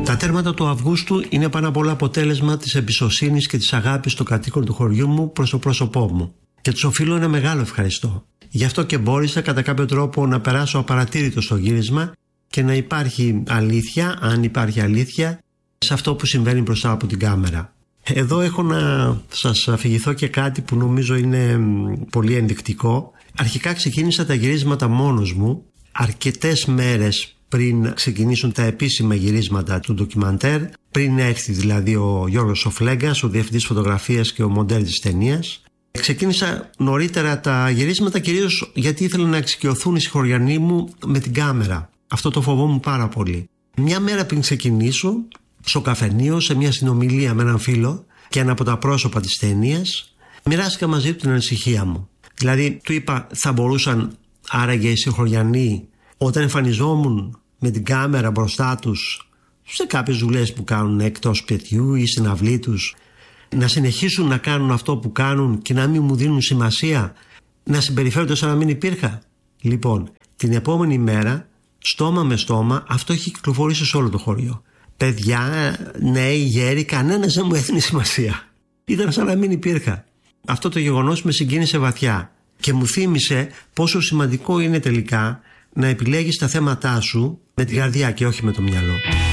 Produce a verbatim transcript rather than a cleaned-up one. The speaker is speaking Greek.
Τα τέρματα του Αυγούστου είναι πάνω απ' όλα αποτέλεσμα της εμπιστοσύνης και της αγάπης των κατοίκων του χωριού μου προς το πρόσωπό μου. Και τους οφείλω ένα μεγάλο ευχαριστώ. Γι' αυτό και μπόρεσα κατά κάποιο τρόπο να περάσω απαρατήρητο στο γύρισμα και να υπάρχει αλήθεια, αν υπάρχει αλήθεια, σε αυτό που συμβαίνει μπροστά από την κάμερα. Εδώ έχω να σας αφηγηθώ και κάτι που νομίζω είναι πολύ ενδεικτικό. Αρχικά ξεκίνησα τα γυρίσματα μόνος μου αρκετές μέρες πριν ξεκινήσουν τα επίσημα γυρίσματα του ντοκιμαντέρ, πριν έρθει δηλαδή ο Γιώργος Σοφλέγκας, ο διευθυντής φωτογραφίας και ο μοντέλ της ταινίας. Ξεκίνησα νωρίτερα τα γυρίσματα κυρίως γιατί ήθελα να εξοικειωθούν οι συγχωριανοί μου με την κάμερα. Αυτό το φοβόμουν πάρα πολύ. Μια μέρα πριν ξεκινήσω, στο καφενείο, σε μια συνομιλία με έναν φίλο και ένα από τα πρόσωπα της ταινίας, μοιράστηκα μαζί του την ανησυχία μου. Δηλαδή, του είπα, θα μπορούσαν άραγε οι συγχωριανοί, όταν εμφανιζόμουν με την κάμερα μπροστά τους σε κάποιες δουλειές που κάνουν εκτός σπιτιού ή στην αυλή τους, να συνεχίσουν να κάνουν αυτό που κάνουν και να μην μου δίνουν σημασία, να συμπεριφέρονται σαν να μην υπήρχα? Λοιπόν, την επόμενη μέρα, στόμα με στόμα, αυτό έχει κυκλοφορήσει σε όλο το χωριό. Παιδιά, νέοι, γέροι, κανένας δεν μου έδινε σημασία. Ήταν σαν να μην υπήρχα. Αυτό το γεγονός με συγκίνησε βαθιά και μου θύμισε πόσο σημαντικό είναι τελικά να επιλέγεις τα θέματά σου με την καρδιά και όχι με το μυαλό.